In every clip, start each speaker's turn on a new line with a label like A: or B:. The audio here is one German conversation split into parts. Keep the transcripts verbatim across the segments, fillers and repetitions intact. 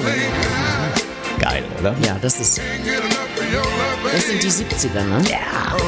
A: Geil, oder?
B: Ja, das ist. Das sind die siebziger, ne? Ja.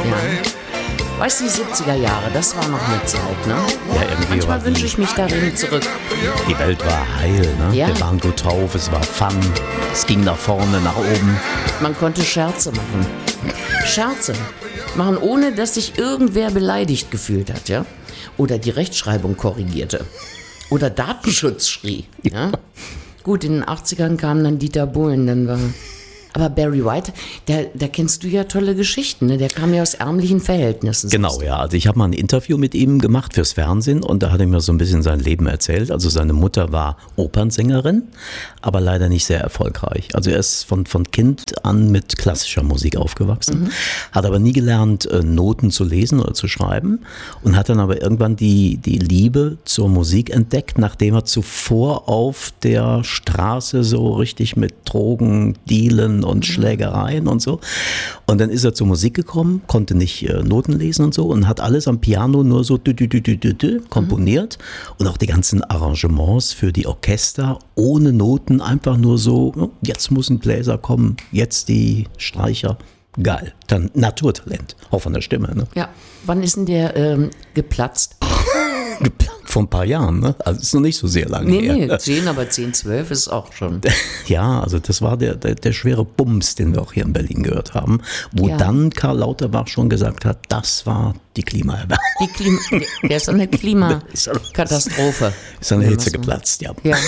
B: ja. Weißt du, die siebziger Jahre, das war noch eine Zeit, ne?
A: Ja, irgendwie
B: Manchmal wünsche ich mich darin zurück.
A: Die Welt war heil, ne?
B: Ja.
A: Wir waren gut drauf, es war Fun, es ging nach vorne, nach oben.
B: Man konnte Scherze machen. Scherze machen, ohne dass sich irgendwer beleidigt gefühlt hat, ja? Oder die Rechtschreibung korrigierte. Oder Datenschutz schrie, ja? Gut, in den achtzigern kam dann Dieter Bohlen, dann war... Aber Barry White, da, da kennst du ja tolle Geschichten, ne? Der kam ja aus ärmlichen Verhältnissen.
A: Genau, ja. Also ich habe mal ein Interview mit ihm gemacht fürs Fernsehen und da hat er mir so ein bisschen sein Leben erzählt. Also seine Mutter war Opernsängerin, aber leider nicht sehr erfolgreich. Also er ist von, von Kind an mit klassischer Musik aufgewachsen, mhm. hat aber nie gelernt, Noten zu lesen oder zu schreiben und hat dann aber irgendwann die, die Liebe zur Musik entdeckt, nachdem er zuvor auf der Straße so richtig mit Drogen, Dealen und Schlägereien und so. Und dann ist er zur Musik gekommen, konnte nicht äh, Noten lesen und so und hat alles am Piano nur so dü, dü, dü, dü, dü, dü, komponiert mhm. und auch die ganzen Arrangements für die Orchester ohne Noten, einfach nur so, jetzt muss ein Bläser kommen, jetzt die Streicher. Geil. Dann Naturtalent, auch von der Stimme. Ne?
B: Ja, wann ist denn der ähm, geplatzt?
A: Vor ein paar Jahren, ne? Also ist noch nicht so sehr lange
B: nee,
A: her.
B: Nee, nee, zehn, aber zehn, zwölf ist auch schon.
A: Ja, also das war der, der, der schwere Bums, den wir auch hier in Berlin gehört haben, wo ja. dann Karl Lauterbach schon gesagt hat, das war die Klimaerwärmung. Die
B: Klima, der ist eine Klimakatastrophe.
A: Ist an der Hitze geplatzt, ja.
B: Ja.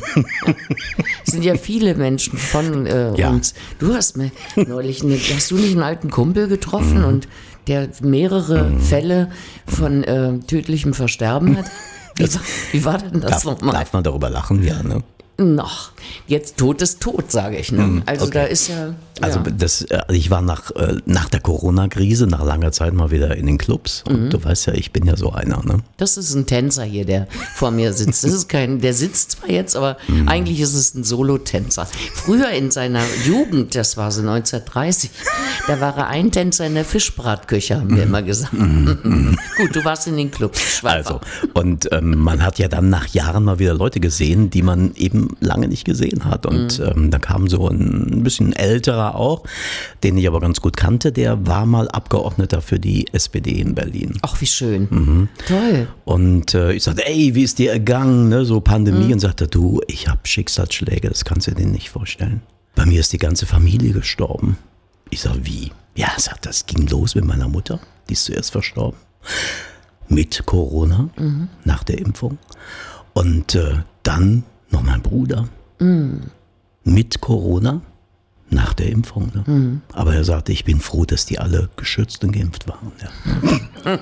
B: Es sind ja viele Menschen von äh,
A: ja.
B: uns. Du hast mir neulich, eine, hast du nicht einen alten Kumpel getroffen mhm. und der mehrere mhm. Fälle von äh, tödlichem Versterben hat? Wie,
A: das,
B: wie war denn das
A: darf,
B: nochmal?
A: Darf man darüber lachen? Ja, ne?
B: Noch. Jetzt tot ist tot, sage ich. Ne? Also
A: okay.
B: da ist ja... ja.
A: Also das, ich war nach, nach der Corona-Krise, nach langer Zeit mal wieder in den Clubs. Und mhm. du weißt ja, ich bin ja so einer. Ne?
B: Das ist ein Tänzer hier, der vor mir sitzt. Das ist kein, der sitzt zwar jetzt, aber mhm. eigentlich ist es ein Solotänzer. Früher in seiner Jugend, das war so neunzehnhundertdreißig, da war er ein Tänzer in der Fischbratküche, haben wir mhm. immer gesagt. Mhm. Gut, du warst in den Clubs.
A: Also, und ähm, man hat ja dann nach Jahren mal wieder Leute gesehen, die man eben lange nicht gesehen hat. Und mhm. ähm, da kam so ein bisschen älterer auch, den ich aber ganz gut kannte, der war mal Abgeordneter für die S P D in Berlin.
B: Ach, wie schön.
A: Mhm.
B: Toll.
A: Und äh, ich sagte, ey, wie ist dir ergangen, ne? So Pandemie. Mhm. Und sagte, du, ich habe Schicksalsschläge, das kannst du dir nicht vorstellen. Bei mir ist die ganze Familie gestorben. Ich sag, wie? Ja, sagt, das ging los mit meiner Mutter, die ist zuerst verstorben. Mit Corona, mhm. nach der Impfung. Und äh, dann noch mein Bruder. Mhm. Mit Corona, nach der Impfung. Ne? Mhm. Aber er sagte, ich bin froh, dass die alle geschützt und geimpft waren. Ja,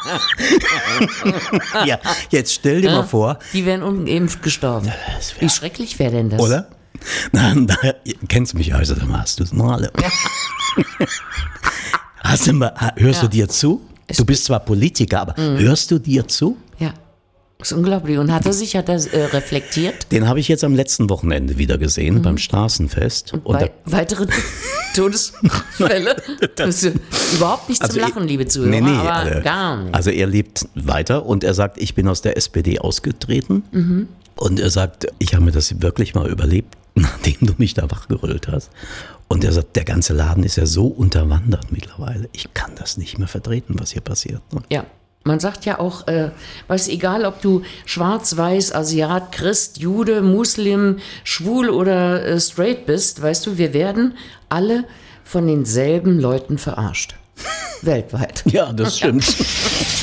A: ja jetzt stell dir ja, mal vor.
B: Die wären ungeimpft gestorben. Wär, Wie schrecklich wäre denn das?
A: Oder? Na, na, kennst du mich also, dann hast du es mal. Ja. Hast du mal, hörst ja. du dir zu? Du bist zwar Politiker, aber mhm. hörst du dir zu?
B: Ja. Das ist unglaublich. Und hat er sich hat er, äh, reflektiert?
A: Den habe ich jetzt am letzten Wochenende wieder gesehen, mhm. beim Straßenfest.
B: Und, und Wei- weitere Todesfälle? Das ist überhaupt nicht
A: also
B: zum Lachen, ich, liebe Zuhörer, nee, nee, aber also, gar nicht.
A: Also er lebt weiter und er sagt, ich bin aus der S P D ausgetreten. Mhm. Und er sagt, ich habe mir das wirklich mal überlebt, nachdem du mich da wachgerüttelt hast. Und er sagt, der ganze Laden ist ja so unterwandert mittlerweile. Ich kann das nicht mehr vertreten, was hier passiert. Ne?
B: Ja. Man sagt ja auch, äh, weiß egal, ob du schwarz, weiß, Asiat, Christ, Jude, Muslim, schwul oder äh, straight bist, weißt du, wir werden alle von denselben Leuten verarscht. Weltweit.
A: Ja, das stimmt.